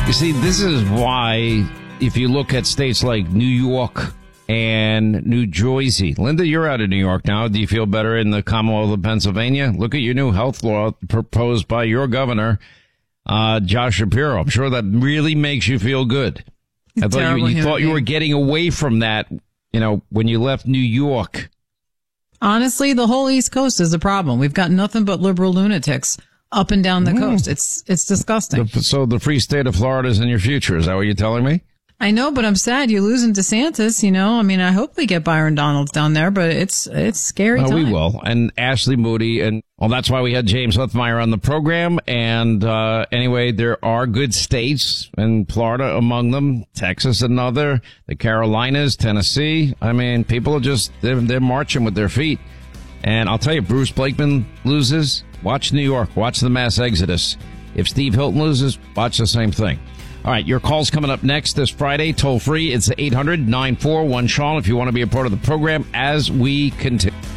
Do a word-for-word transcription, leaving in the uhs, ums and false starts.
You see, this is why if you look at states like New York and New Jersey. Linda, you're out of New York now. Do you feel better in the Commonwealth of Pennsylvania? Look at your new health law proposed by your governor, uh, Josh Shapiro. I'm sure that really makes you feel good. I thought you, you thought you were getting away from that, you know, when you left New York. Honestly, the whole East Coast is a problem. We've got nothing but liberal lunatics up and down the mm. coast. It's it's disgusting. The, so the free state of Florida is in your future. Is that what you're telling me? I know, but I'm sad you're losing DeSantis, you know. I mean, I hope we get Byron Donalds down there, but it's it's scary well, time. We will. And Ashley Moody. And, well, that's why we had James Huthmeyer on the program. And uh anyway, there are good states, and Florida among them, Texas another, the Carolinas, Tennessee. I mean, people are just, they're, they're marching with their feet. And I'll tell you, Bruce Blakeman loses, watch New York, watch the mass exodus. If Steve Hilton loses, watch the same thing. All right, your call's coming up next this Friday, toll free. It's eight hundred nine four one Sean if you want to be a part of the program as we continue.